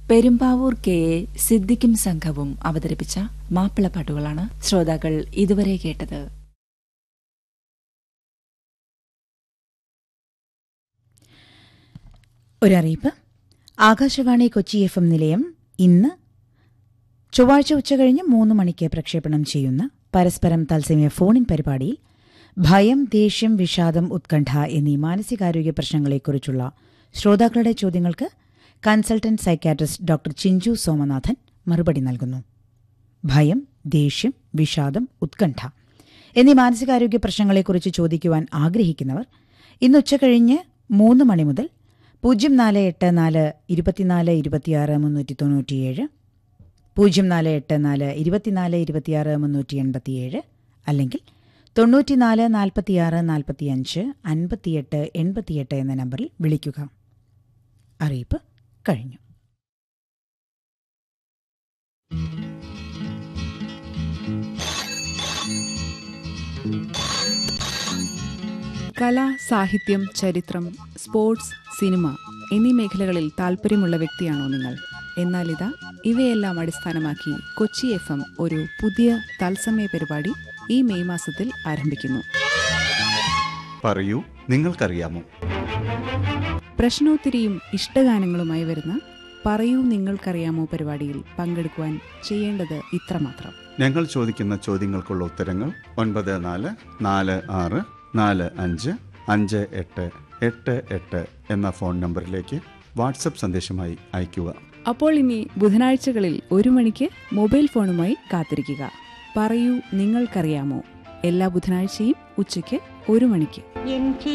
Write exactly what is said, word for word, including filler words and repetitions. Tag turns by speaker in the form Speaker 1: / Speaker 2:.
Speaker 1: Perumbavoor K A സിദ്ദിഖും സംഘവും അവതരിപ്പിച്ച മാപ്പിളപ്പാട്ടുകളാണ് ശ്രോതാക്കൾ ഇതുവരെ കേട്ടത്.
Speaker 2: ഒരറിയിപ്പ്. ആകാശവാണി കൊച്ചി എഫ് എം നിലയം ഇന്ന് ചൊവ്വാഴ്ച ഉച്ചകഴിഞ്ഞ് മൂന്ന് മണിക്ക് പ്രക്ഷേപണം ചെയ്യുന്ന പരസ്പരം തത്സമയ ഫോണിൻ പരിപാടിയിൽ ഭയം, ദേഷ്യം, വിഷാദം, ഉത്കണ്ഠ എന്നീ മാനസികാരോഗ്യ പ്രശ്നങ്ങളെക്കുറിച്ചുള്ള ശ്രോതാക്കളുടെ ചോദ്യങ്ങൾക്ക് consultant psychiatrist doctor Chinchu Somanathan മറുപടി നൽകുന്നു. ഭയം, ദേഷ്യം, വിഷാദം, ഉത്കണ്ഠ എന്നീ മാനസികാരോഗ്യ പ്രശ്നങ്ങളെക്കുറിച്ച് ചോദിക്കുവാൻ ആഗ്രഹിക്കുന്നവർ ഇന്ന് ഉച്ചകഴിഞ്ഞ് മൂന്ന് മണി മുതൽ പൂജ്യം നാല് എട്ട് നാല് ഇരുപത്തിനാല് ഇരുപത്തിയാറ് മുന്നൂറ്റി തൊണ്ണൂറ്റിയേഴ്, പൂജ്യം നാല് എട്ട് നാല് ഇരുപത്തിനാല് ഇരുപത്തിയാറ് മുന്നൂറ്റി എൺപത്തിയേഴ് അല്ലെങ്കിൽ തൊണ്ണൂറ്റിനാല് നാൽപ്പത്തിയാറ് നാൽപ്പത്തിയഞ്ച് അൻപത്തിയെട്ട് എൺപത്തിയെട്ട് എന്ന നമ്പറിൽ വിളിക്കുക. അറിയിപ്പ് കഴിഞ്ഞു.
Speaker 3: കല, സാഹിത്യം, ചരിത്രം, സ്പോർട്സ്, സിനിമ എന്നീ മേഖലകളിൽ താൽപ്പര്യമുള്ള വ്യക്തിയാണോ നിങ്ങൾ? എന്നാൽ ഇതാ ഇവയെല്ലാം അടിസ്ഥാനമാക്കി കൊച്ചി എഫ് എം ഒരു പുതിയ തത്സമയ പരിപാടി ഈ മെയ് മാസത്തിൽ ആരംഭിക്കുന്നു.
Speaker 4: പറയൂ, നിങ്ങൾക്കറിയാമോ?
Speaker 3: പ്രശ്നോത്തരിയും ഇഷ്ടഗാനങ്ങളുമായി വരുന്ന പറയൂ നിങ്ങൾക്കറിയാമോ പരിപാടിയിൽ പങ്കെടുക്കുവാൻ ചെയ്യേണ്ടത് ഇത്രമാത്രം.
Speaker 4: ഞങ്ങൾ ചോദിക്കുന്ന ചോദ്യങ്ങൾക്കുള്ള ഉത്തരങ്ങൾ ഒൻപത് നാല് നാല് ആറ് നാല് അഞ്ച് അഞ്ച് എട്ട് എട്ട് എട്ട് എന്ന ഫോൺ നമ്പറിലേക്ക് വാട്സപ്പ് സന്ദേശമായി അയയ്ക്കുക.
Speaker 3: അപ്പോൾ ഇനി ബുധനാഴ്ചകളിൽ ഒരു മണിക്ക് മൊബൈൽ ഫോണുമായി കാത്തിരിക്കുക. പറയൂ നിങ്ങൾക്കറിയാമോ എല്ലാ ബുധനാഴ്ചയും ഉച്ചയ്ക്ക് ഒരു മണിക്ക്.